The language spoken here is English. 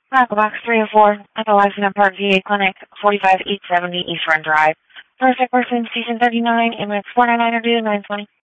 Medical Box 304 at the Lexington Park VA Clinic, 45870 East Run Drive. For a sick person, Station 39, ambulance 499 or due 920.